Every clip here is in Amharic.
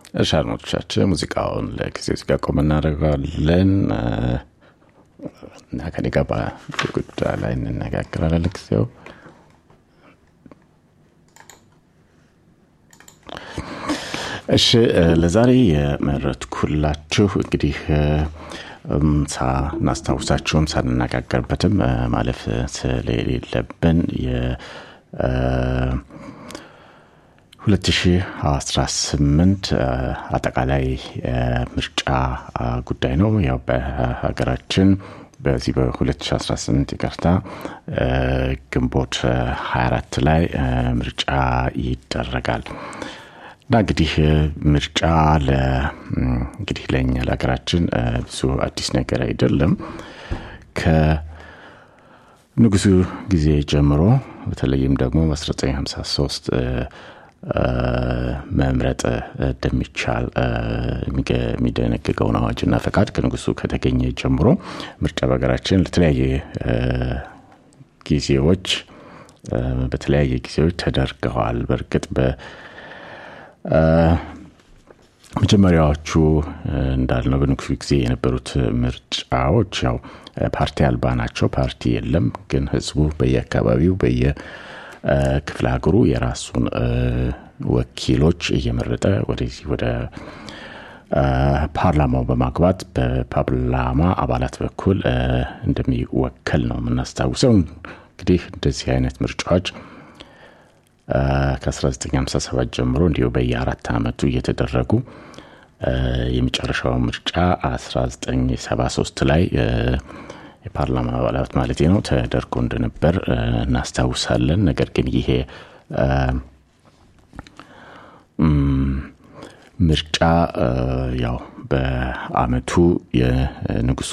አድማጮቻችን ሙዚቃውን ለጊዜው እዚህ ጋር ቆም እናደርጋለን እና ከኔ ጋር በጉዳይ ላይ እንነጋገራለን ለጊዜው። እሺ ለዛሬ የመረጥኩላችሁ እንግዲህ ሳናስታውሳችሁም ሳንነጋገርበትም ማለፍ ስለሌለብን የ2018 አጠቃላይ ምርጫ ጉዳይ ነው። ያው በሀገራችን በዚህ በ2018 ይቅርታ ግንቦት 24 ላይ ምርጫ ይደረጋል። እንግዲህ ምርጫ እንግዲህ ለኛ ለሀገራችን ብዙ አዲስ ነገር አይደለም። ከንጉሱ ጊዜ ጀምሮ በተለይም ደግሞ በ1953 መምረጥ እንደሚቻል የሚደነግገው አዋጅና ፈቃድ ከንጉሱ ከተገኘ ጀምሮ ምርጫ በሀገራችን ለተለያየ ጊዜዎች ተደርገዋል። በርግጥ መጀመሪያዎቹ እንዳልነው በንጉሱ ጊዜ የነበሩት ምርጫዎች ያው ፓርቲ አልባ ናቸው። ፓርቲ የለም፣ ግን ህዝቡ በየአካባቢው በየክፍለ ሀገሩ የራሱን ወኪሎች እየመረጠ ወደ ፓርላማው በማግባት በፓርላማ አባላት በኩል እንደሚወከል ነው የምናስታውሰው። እንግዲህ እንደዚህ አይነት ምርጫዎች ከ1957 ጀምሮ እንዲሁ በየ4 አመቱ እየተደረጉ የመጨረሻው ምርጫ 1973 ላይ የፓርላማ አባላት ማለት ነው ተደርጎ እንደነበር እናስታውሳለን። ነገር ግን ይሄ ምርጫ ያው በአመቱ የንጉሱ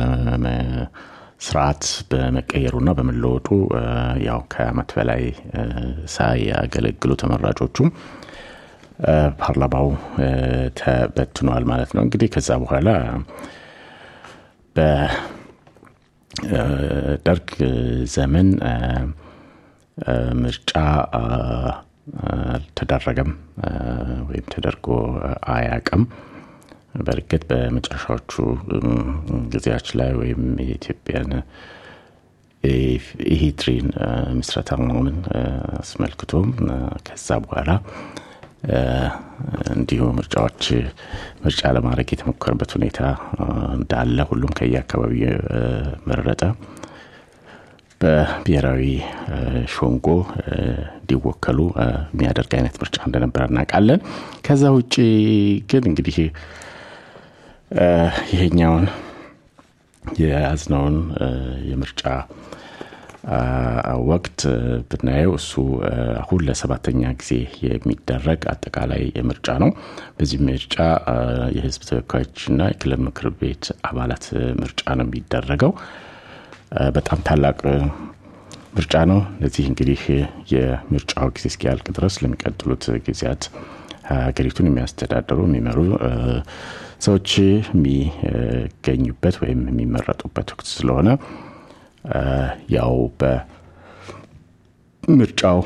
ስርዓት በመቀየሩና በመለወጡ ያው ከአመት በላይ ሳያገለግሉ ተመራጮቹ ፓርላማው ተበትኗል ማለት ነው። እንግዲህ ከዛ በኋላ በደርግ ዘመን ምርጫ ተደረገም ወይም ተደርጎ አያውቅም። በርግጥ በመጨረሻዎቹ ጊዜያች ላይ ወይም የኢትዮጵያን ኢሂድሪን ምስረታውን አስመልክቶም ከዛ በኋላ እንዲሁ ምርጫ ለማድረግ የተሞከረበት ሁኔታ እንዳለ ሁሉም ከየአካባቢው መረጠ በብሔራዊ ሾንጎ እንዲወከሉ የሚያደርግ አይነት ምርጫ እንደነበር እናውቃለን። ከዛ ውጪ ግን እንግዲህ ይሄኛውን የያዝነውን የምርጫ ወቅት ብናየው እሱ አሁን ለ7ኛ ጊዜ የሚደረግ አጠቃላይ ምርጫ ነው። በዚህ ምርጫ የህዝብ ተወካዮችና የክልል ምክር ቤት አባላት ምርጫ ነው የሚደረገው። በጣም ታላቅ ምርጫ ነው። ለዚህ እንግዲህ የምርጫው ጊዜ እስኪያልቅ ድረስ ለሚቀጥሉት ጊዜያት ሀገሪቱን የሚያስተዳድሩ የሚመሩ ሰዎች የሚገኙበት ወይም የሚመረጡበት ወቅት ስለሆነ ያው በምርጫው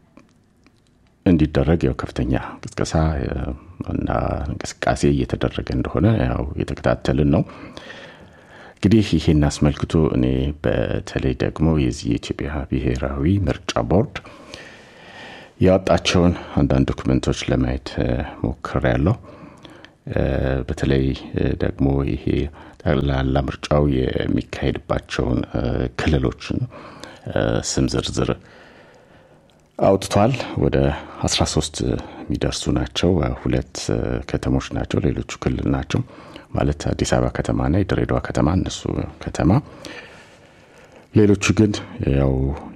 እንዲደረግ ያው ከፍተኛ ቅስቀሳ እና እንቅስቃሴ እየተደረገ እንደሆነ ያው የተከታተልን ነው። እንግዲህ ይሄን አስመልክቶ እኔ በተለይ ደግሞ የኢትዮጵያ ብሔራዊ ምርጫ ቦርድ ያወጣቸውን አንዳንድ ዶክመንቶች ለማየት ሞክሬያለሁ። በተለይ ደግሞ ይሄ ጠቅላላ ምርጫው የሚካሄድባቸውን ክልሎችን ስም ዝርዝር አውጥቷል። ወደ 13 የሚደርሱ ናቸው። 2 ከተሞች ናቸው፣ ሌሎቹ ክልል ናቸው። ማለት አዲስ አበባ ከተማና የድሬዳዋ ከተማ እነሱ ከተማ፣ ሌሎቹ ግን ያው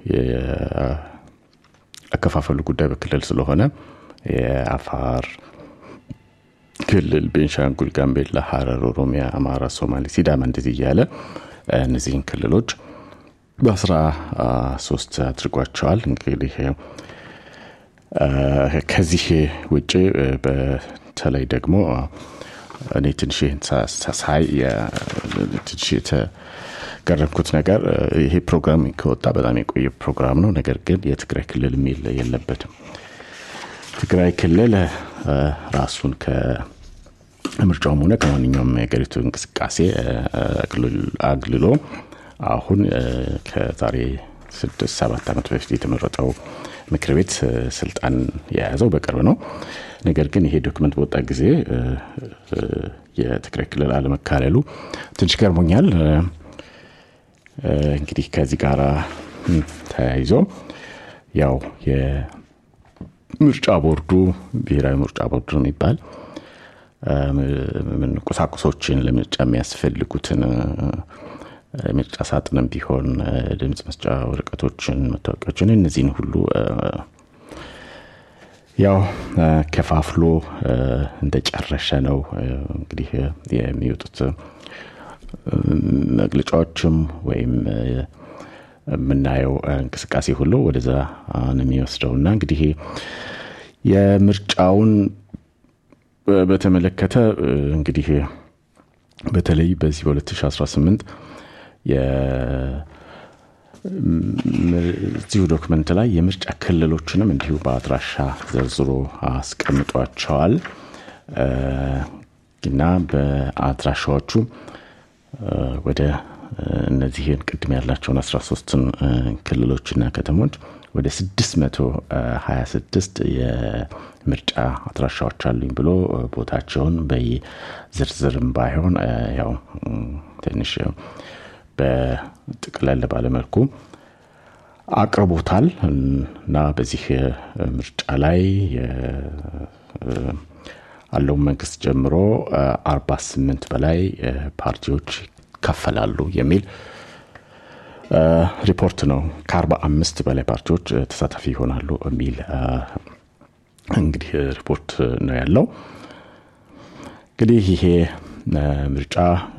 የአከፋፈሉ ጉዳይ በክልል ስለሆነ የአፋር ክልል፣ ቤንሻንጉል፣ ጋምቤላ፣ ሐረር፣ ኦሮሚያ፣ አማራ፣ ሶማሌ፣ ሲዳማ እንደዚህ ያለ እነዚህን ክልሎች በ13 አድርጓቸዋል። እንግዲህ ከዚህ ውጪ በተለይ ደግሞ እኔ ትንሽ ሳይ ትንሽ የተገረምኩት ነገር ይሄ ፕሮግራም ከወጣ በጣም የቆየ ፕሮግራም ነው። ነገር ግን የትግራይ ክልል የሚል የለበትም። ትግራይ ክልል ራሱን ከምርጫውም ሆነ ከማንኛውም የሀገሪቱ እንቅስቃሴ አግልሎ አሁን ከዛሬ 6-7 ዓመት በፊት የተመረጠው ምክር ቤት ስልጣን የያዘው በቅርብ ነው። ነገር ግን ይሄ ዶክመንት በወጣ ጊዜ የትግራይ ክልል አለመካለሉ ትንሽ ገርሞኛል። እንግዲህ ከዚህ ጋር ተያይዞ ያው የምርጫ ቦርዱ ብሔራዊ ምርጫ ቦርድ ነው የሚባል ምን ቁሳቁሶችን ለምርጫ የሚያስፈልጉትን ምርጫ ሳጥንም ቢሆን ድምጽ መስጫ ወረቀቶችን መታወቂያዎችን እነዚህን ሁሉ ያው ከፋፍሎ እንደጨረሰ ነው እንግዲህ የሚወጡት መግለጫዎችም ወይም ምናየው እንቅስቃሴ ሁሉ ወደዛ ነው የሚወስደውና እንግዲህ የምርጫውን በተመለከተ እንግዲህ በተለይ በዚህ በ2018 የዚሁ ዶክመንት ላይ የምርጫ ክልሎችንም እንዲሁ በአድራሻ ዘርዝሮ አስቀምጧቸዋል እና በአድራሻዎቹ ወደ እነዚህን ቅድም ያላቸውን 13 ክልሎችና ከተሞች ወደ 626 የምርጫ አድራሻዎች አሉኝ ብሎ ቦታቸውን በዝርዝርም ባይሆን ያው ትንሽ በጥቅለል ባለመልኩ አቅርቦታል እና በዚህ ምርጫ ላይ አለው መንግስት ጀምሮ 48 በላይ ፓርቲዎች ይካፈላሉ የሚል ሪፖርት ነው። ከ45 በላይ ፓርቲዎች ተሳታፊ ይሆናሉ የሚል እንግዲህ ሪፖርት ነው ያለው። እንግዲህ ይሄ ምርጫ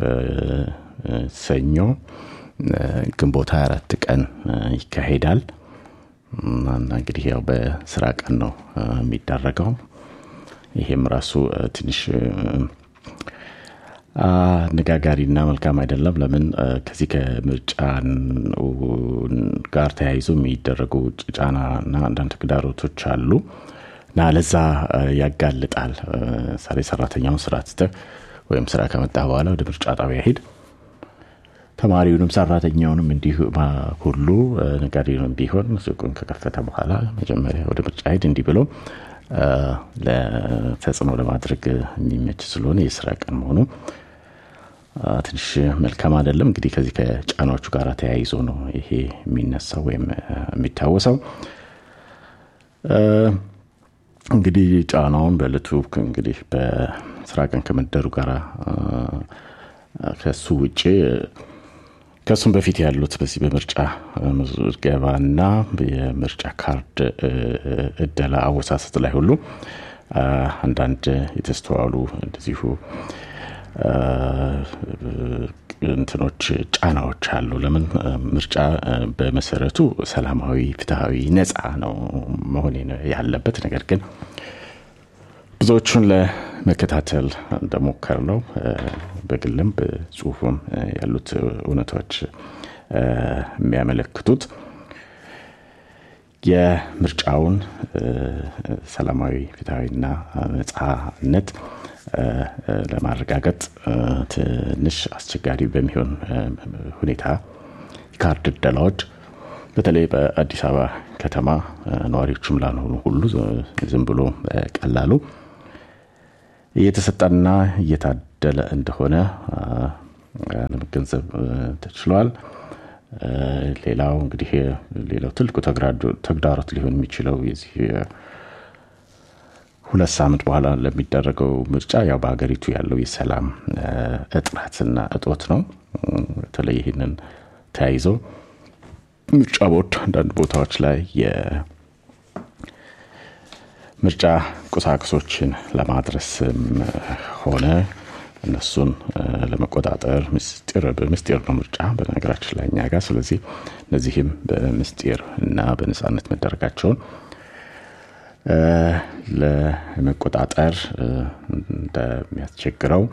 ሰኞ ግንቦት 24 ቀን ይካሄዳል እና እንግዲህ ያው በስራ ቀን ነው የሚደረገው። ይሄም ራሱ ትንሽ ነጋጋሪና መልካም አይደለም። ለምን ከዚህ ከምርጫ ጋር ተያይዞ የሚደረጉ ጫናና አንዳንድ ተግዳሮቶች አሉ እና ለዛ ያጋልጣል። ሰራተኛውን ስራ ትተህ ወይም ስራ ከመጣ በኋላ ወደ ምርጫ ጣቢያ ሄድ፣ ተማሪውንም ሰራተኛውንም እንዲሁ ሁሉ ነጋዴውንም ቢሆን ሱቁን ከከፈተ በኋላ መጀመሪያ ወደ ምርጫ ሄድ እንዲህ ብሎ ለተጽዕኖ ለማድረግ የሚመች ስለሆነ የስራ ቀን መሆኑ ትንሽ መልካም አይደለም። እንግዲህ ከዚህ ከጫናዎቹ ጋር ተያይዞ ነው ይሄ የሚነሳው ወይም የሚታወሰው። እንግዲህ ጫናውን በለቱ እንግዲህ በስራ ቀን ከመደሩ ጋር ከሱ ውጪ ከሱም በፊት ያሉት በዚህ በምርጫ ምዝገባና የምርጫ ካርድ እደላ አወሳሰት ላይ ሁሉ አንዳንድ የተስተዋሉ እንደዚሁ እንትኖች ጫናዎች አሉ። ለምን ምርጫ በመሰረቱ ሰላማዊ፣ ፍትሃዊ፣ ነፃ ነው መሆን ያለበት። ነገር ግን ብዙዎቹን ለመከታተል እንደሞከርነው በግልም በጽሁፍም ያሉት እውነቶች የሚያመለክቱት የምርጫውን ሰላማዊ፣ ፍትሃዊና ነፃነት ለማረጋገጥ ትንሽ አስቸጋሪ በሚሆን ሁኔታ ካርድ እደላዎች በተለይ በአዲስ አበባ ከተማ ነዋሪዎችም ላልሆኑ ሁሉ ዝም ብሎ ቀላሉ እየተሰጠና እየታደለ እንደሆነ ለመገንዘብ ተችሏል። ሌላው እንግዲህ ሌላው ትልቁ ተግዳሮት ሊሆን የሚችለው የዚህ 2 ሳምንት በኋላ ለሚደረገው ምርጫ ያው በአገሪቱ ያለው የሰላም እጥረትና እጦት ነው። በተለይ ይሄንን ተያይዞ ምርጫ ቦርድ አንዳንድ ቦታዎች ላይ የምርጫ ቁሳቁሶችን ለማድረስ ሆነ እነሱን ለመቆጣጠር በምስጢር ነው ምርጫ በነገራችን ላይ እኛ ጋር። ስለዚህ እነዚህም በምስጢር እና በነፃነት መደረጋቸውን ለመቆጣጠር እንደሚያስቸግረው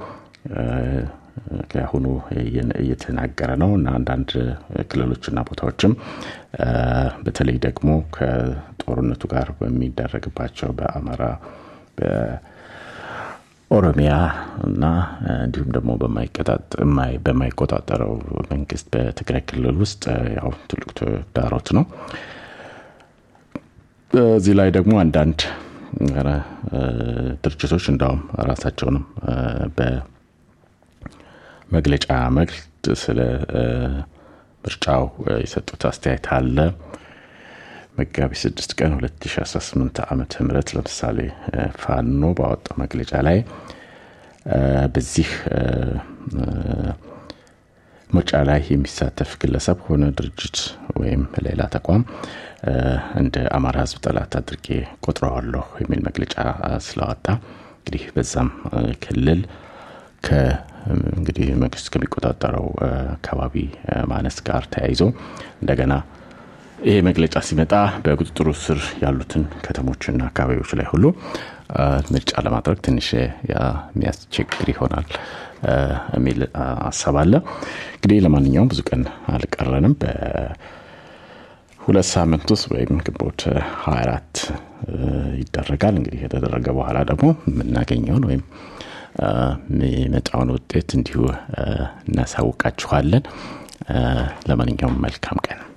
ከአሁኑ እየተናገረ ነው እና አንዳንድ ክልሎችና ቦታዎችም በተለይ ደግሞ ከጦርነቱ ጋር በሚደረግባቸው በአማራ፣ ኦሮሚያ እና እንዲሁም ደግሞ በማይቆጣጠረው መንግስት በትግራይ ክልል ውስጥ ያው ትልቅ ተዳሮት ነው። እዚህ ላይ ደግሞ አንዳንድ ድርጅቶች እንዳውም ራሳቸውንም በመግለጫ መልእክት ስለ ምርጫው የሰጡት አስተያየት አለ። መጋቢት 6 ቀን 2018 ዓመተ ምህረት ለምሳሌ ፋኖ ባወጣው መግለጫ ላይ በዚህ ምርጫ ላይ የሚሳተፍ ግለሰብ ሆነ ድርጅት ወይም ሌላ ተቋም እንደ አማራ ህዝብ ጠላት አድርጌ ቆጥረዋለሁ የሚል መግለጫ ስለወጣ እንግዲህ በዛም ክልል እንግዲህ መንግስት ከሚቆጣጠረው አካባቢ ማነስ ጋር ተያይዞ እንደገና ይሄ መግለጫ ሲመጣ በቁጥጥሩ ስር ያሉትን ከተሞችና አካባቢዎች ላይ ሁሉ ምርጫ ለማድረግ ትንሽ የሚያስቸግር ይሆናል የሚል ሐሳብ አለ። እንግዲህ ለማንኛውም ብዙ ቀን አልቀረንም። በሁለት ሳምንት ውስጥ ወይም ግንቦት 24 ይደረጋል። እንግዲህ ከተደረገ በኋላ ደግሞ የምናገኘውን ወይም የሚመጣውን ውጤት እንዲሁ እናሳውቃችኋለን። ለማንኛውም መልካም ቀን።